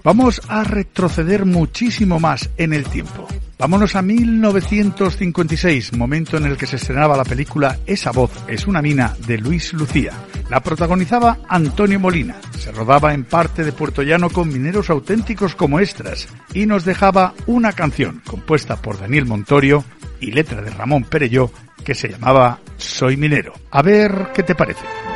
Vamos a retroceder muchísimo más en el tiempo. Vámonos a 1956, momento en el que se estrenaba la película Esa voz es una mina, de Luis Lucía. La protagonizaba Antonio Molina. Se rodaba en parte de Puertollano con mineros auténticos como extras y nos dejaba una canción compuesta por Daniel Montorio y letra de Ramón Perelló que se llamaba Soy minero. A ver qué te parece.